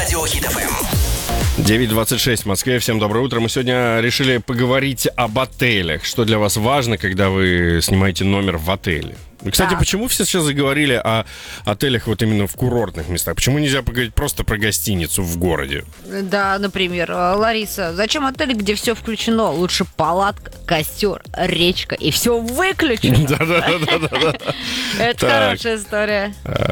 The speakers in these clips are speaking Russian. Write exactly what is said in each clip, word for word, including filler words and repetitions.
Радио Хит эф эм. девять двадцать шесть в Москве. Всем доброе утро. Мы сегодня решили поговорить об отелях. Что для вас важно, когда вы снимаете номер в отеле? И, кстати, Так. почему все сейчас заговорили о отелях вот именно в курортных местах? Почему нельзя поговорить просто про гостиницу в городе? Да, например, Лариса, зачем отели, где все включено? Лучше палатка, костер, речка и все выключено. Да-да-да. Это Так. хорошая история.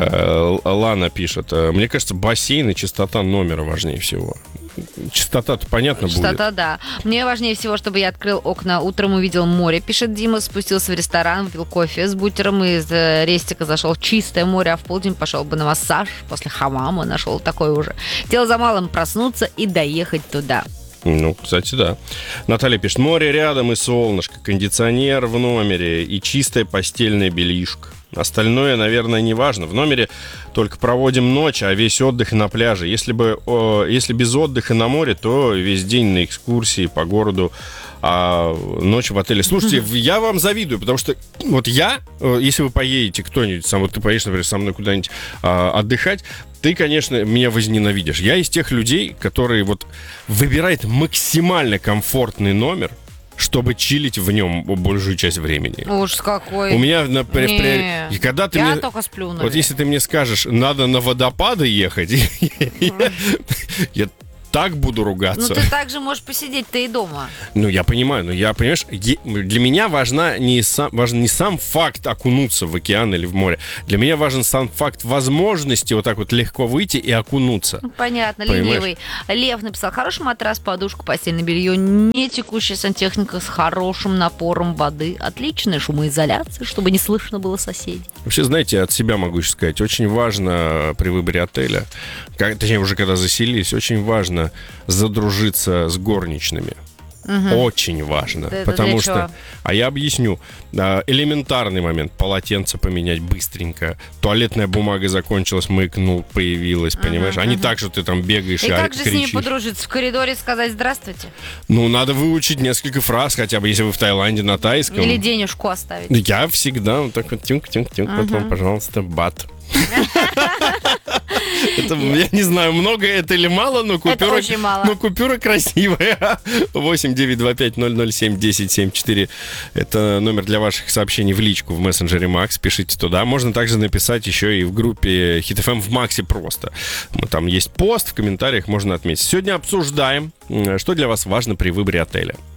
Лана пишет. Мне кажется, бассейн и чистота номера важнее всего. Чистота-то понятно будет. Что-то да. Мне важнее всего, чтобы я открыл окна, утром увидел море, пишет Дима, спустился в ресторан, выпил кофе с бутером, из э, рестика зашел в чистое море, а в полдень пошел бы на массаж, после хамама нашел такой уже. Дело за малым проснуться и доехать туда. Ну, кстати, да. Наталья пишет: море рядом и солнышко, кондиционер в номере и чистое постельное бельишко. Остальное, наверное, не важно. В номере только проводим ночь, а весь отдых на пляже. Если бы, о, если без отдыха на море, то весь день на экскурсии по городу, а ночь в отеле. Слушайте, я вам завидую, потому что вот я, если вы поедете кто-нибудь, сам, вот ты поедешь, например, со мной куда-нибудь а, отдыхать, ты, конечно, меня возненавидишь. Я из тех людей, которые вот выбирают максимально комфортный номер, чтобы чилить в нем большую часть времени. Уж какой. У меня, например, Не, при- и когда ты я мне... только сплю, Вот наверное. если ты мне скажешь, надо на водопады ехать, я- я так буду Ну, ругаться. ты также можешь посидеть, ты и дома. Ну, я понимаю, но я, понимаешь, е- для меня важна не сам, важен не сам факт окунуться в океан или в море. Для меня важен сам факт возможности вот так вот легко выйти и окунуться. Ну, понятно, Понимаешь? ленивый. Лев написал: хороший матрас, подушку, постельное белье, не текущая сантехника с хорошим напором воды, отличная шумоизоляция, чтобы не слышно было соседей. Вообще, знаете, от себя могу еще сказать, очень важно при выборе отеля, как, точнее, уже когда заселились, очень важно задружиться с горничными. Очень важно. Да это потому для что... чего? А я объясню. А, Элементарный момент. Полотенце поменять быстренько. Туалетная бумага закончилась, мыкнул, появилась, понимаешь? А не так, что ты там бегаешь и, И ор- как же с ними кричишь. подружиться? В коридоре сказать здравствуйте? Ну, надо выучить несколько фраз, хотя бы если вы в Таиланде на тайском. Или денежку оставить? Я всегда вот так вот тюнк-тюнк-тюнк, вот вам, пожалуйста, бат. Это, я не знаю, много это или мало, но купюра, очень мало. но купюра красивая. восемь девятьсот двадцать пять ноль ноль семь десять семьдесят четыре. Это номер для ваших сообщений в личку в мессенджере Макс. Пишите туда. Можно также написать еще и в группе Хит эф эм в Максе просто. Там есть пост, в комментариях можно отметить. Сегодня обсуждаем, что для вас важно при выборе отеля.